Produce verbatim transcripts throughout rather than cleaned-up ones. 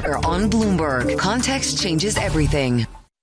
weather on Bloomberg. Context changes everything.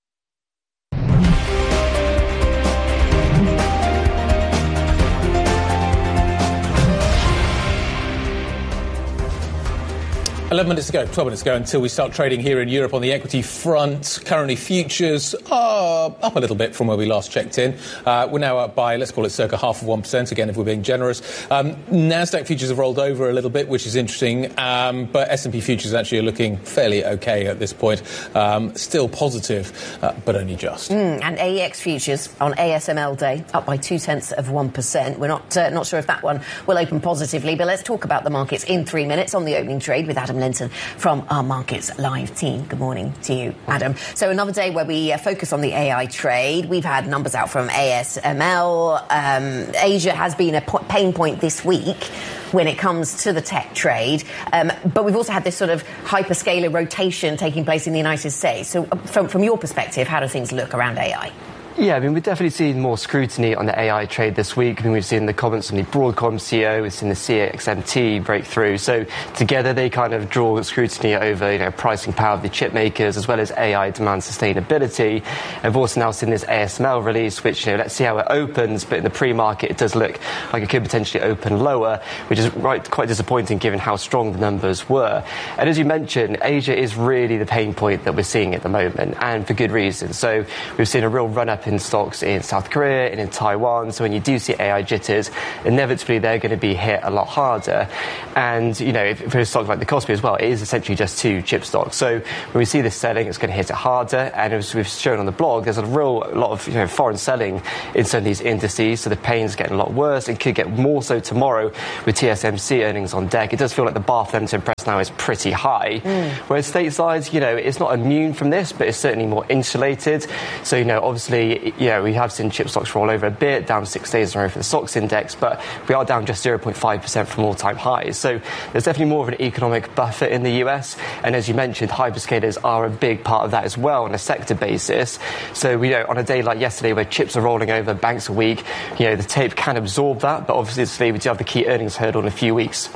eleven minutes to go, twelve minutes to go until we start trading here in Europe on the equity front. Currently, futures are up a little bit from where we last checked in. Uh, we're now up by, let's call it circa half of one percent, again, if we're being generous. Um, NASDAQ futures have rolled over a little bit, which is interesting, um, but S and P futures actually are looking fairly okay at this point. Um, still positive, uh, but only just. Mm, and A E X futures on A S M L day up by two tenths of one percent. We're not, uh, not sure if that one will open positively, but let's talk about the markets in three minutes on the opening trade with Adam Linton from our Markets Live team. Good morning to you, Adam. So another day where we uh, focus on the A I trade. We've had numbers out from A S M L. Um, Asia has been a po- pain point this week when it comes to the tech trade. Um, but we've also had this sort of hyperscaler rotation taking place in the United States. So from, from your perspective, how do things look around A I? Yeah, I mean, we've definitely seen more scrutiny on the A I trade this week. I mean, we've seen the comments from the Broadcom C E O, we've seen the C X M T break through. So together they kind of draw scrutiny over, you know, pricing power of the chip makers as well as A I demand sustainability. I've also now seen this A S M L release, which, you know, let's see how it opens. But in the pre-market, it does look like it could potentially open lower, which is right, quite disappointing given how strong the numbers were. And as you mentioned, Asia is really the pain point that we're seeing at the moment, and for good reason. So we've seen a real run-up in stocks in South Korea and in Taiwan. So when you do see A I jitters, inevitably they're going to be hit a lot harder. And, you know, if, for a stock like the Kospi as well, it is essentially just two chip stocks. So when we see this selling, it's going to hit it harder. And as we've shown on the blog, there's a real lot of, you know, foreign selling in some of these indices. So the pain's getting a lot worse and could get more so tomorrow with T S M C earnings on deck. It does feel like the bar for them to impress now is pretty high. Mm. Whereas stateside, you know, it's not immune from this, but it's certainly more insulated. So, you know, obviously, yeah, we have seen chip stocks roll over a bit, down six days in a row for the stocks index, but we are down just zero point five percent from all-time highs. So there's definitely more of an economic buffer in the U S. And as you mentioned, hyperscalers are a big part of that as well on a sector basis. So, you know, on a day like yesterday where chips are rolling over, banks are weak, you know, the tape can absorb that, but obviously we do have the key earnings hurdle in a few weeks.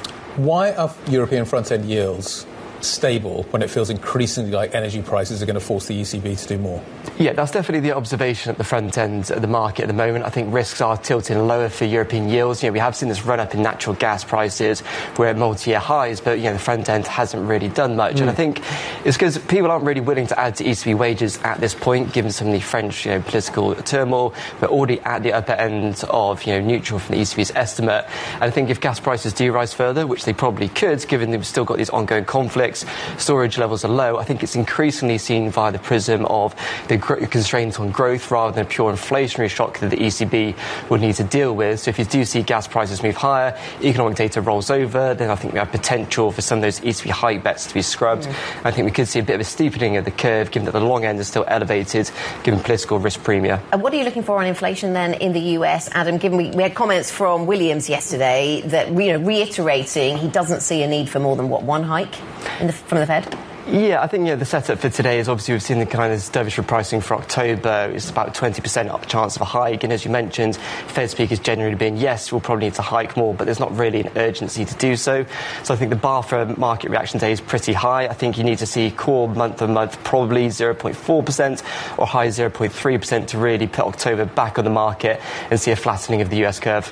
Why are European front-end yields stable when it feels increasingly like energy prices are going to force the E C B to do more? Yeah, that's definitely the observation at the front end of the market at the moment. I think risks are tilting lower for European yields. You know, we have seen this run up in natural gas prices. We're at multi-year highs, but, you know, the front end hasn't really done much. Mm. And I think it's because people aren't really willing to add to E C B wages at this point, given some of the French, you know, political turmoil. We're already at the upper end of, you know, neutral from the E C B's estimate. And I think if gas prices do rise further, which they probably could, given they've still got these ongoing conflicts, storage levels are low, I think it's increasingly seen via the prism of the gr- constraints on growth rather than a pure inflationary shock that the E C B would need to deal with. So if you do see gas prices move higher, economic data rolls over, then I think we have potential for some of those E C B high bets to be scrubbed. Mm. I think we could see a bit of a steepening of the curve, given that the long end is still elevated, given political risk premia. And what are you looking for on inflation then in the U S, Adam, given we, we had comments from Williams yesterday that, you know, reiterating he doesn't see a need for more than, what, one hike in the, from the Fed? Yeah, I think, you know, the setup for today is obviously we've seen the kind of dovish repricing for October. It's about twenty percent up chance of a hike. And as you mentioned, Fed speakers generally being, yes, we'll probably need to hike more, but there's not really an urgency to do so. So I think the bar for a market reaction day is pretty high. I think you need to see core month on month probably zero point four percent or high zero point three percent to really put October back on the market and see a flattening of the U S curve.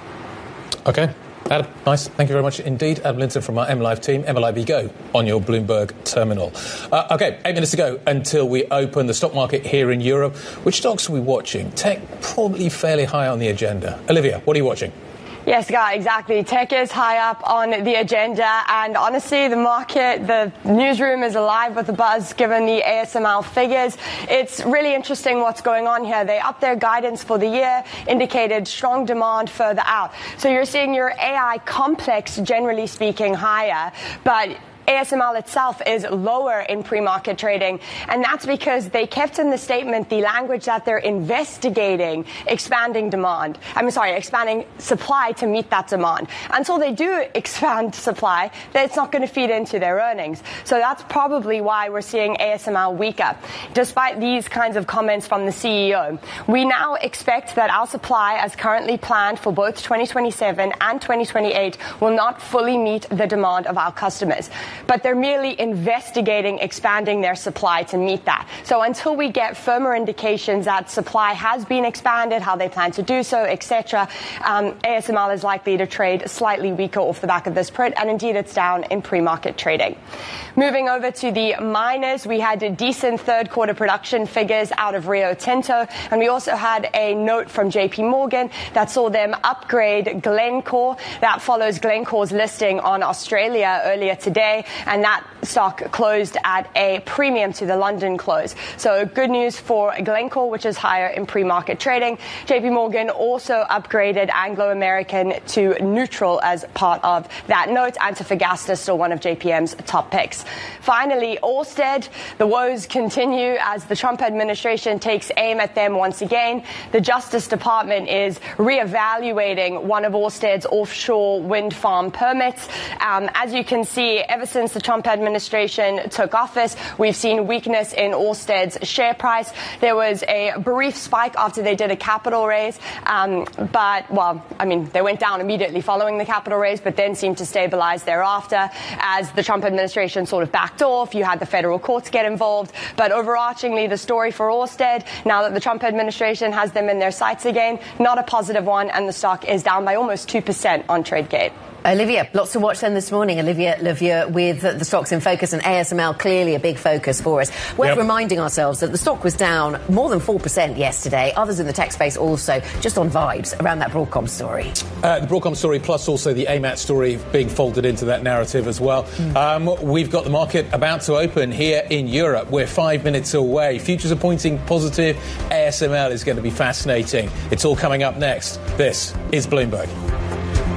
OK. Adam, nice. Thank you very much indeed. Adam Linton from our M Live team. M L I B Go on your Bloomberg terminal. Uh, OK, eight minutes to go until we open the stock market here in Europe. Which stocks are we watching? Tech probably fairly high on the agenda. Olivia, what are you watching? Yes, Guy, exactly. Tech is high up on the agenda, and honestly, the market, the newsroom is alive with the buzz given the A S M L figures. It's really interesting what's going on here. They upped their guidance for the year, indicated strong demand further out. So you're seeing your A I complex, generally speaking, higher, but A S M L itself is lower in pre-market trading, and that's because they kept in the statement the language that they're investigating expanding demand. I'm sorry, expanding supply to meet that demand. Until they do expand supply, then it's not going to feed into their earnings. So that's probably why we're seeing A S M L weaker. Despite these kinds of comments from the C E O, we now expect that our supply, as currently planned for both twenty twenty-seven and twenty twenty-eight, will not fully meet the demand of our customers. but they're merely investigating expanding their supply to meet that. So until we get firmer indications that supply has been expanded, how they plan to do so, et cetera, um, A S M L is likely to trade slightly weaker off the back of this print, and indeed it's down in pre-market trading. Moving over to the miners, we had a decent third quarter production figures out of Rio Tinto, and we also had a note from J P Morgan that saw them upgrade Glencore. That follows Glencore's listing on Australia earlier today, and that stock closed at a premium to the London close. So good news for Glencore, which is higher in pre-market trading. J P Morgan also upgraded Anglo American to neutral as part of that note. Antofagasta still one of J P M's top picks. Finally, Ørsted, the woes continue as the Trump administration takes aim at them once again. The Justice Department is reevaluating one of Ørsted's offshore wind farm permits. Um, as you can see, ever since the Trump administration took office, we've seen weakness in Ørsted's share price. There was a brief spike after they did a capital raise, um, but, well, I mean, they went down immediately following the capital raise, but then seemed to stabilize thereafter as the Trump administration sort of backed off. You had the federal courts get involved. But overarchingly, the story for Ørsted, now that the Trump administration has them in their sights again, not a positive one, and the stock is down by almost two percent on TradeGate. Olivia, lots to watch then this morning. Olivia Levieux with the stocks in focus, and A S M L clearly a big focus for us. Worth yep. reminding ourselves that the stock was down more than four percent yesterday. Others in the tech space also, just on vibes around that Broadcom story. Uh, the Broadcom story, plus also the A M A T story being folded into that narrative as well. Mm. Um, we've got the market about to open here in Europe. We're five minutes away. Futures are pointing positive. A S M L is going to be fascinating. It's all coming up next. This is Bloomberg.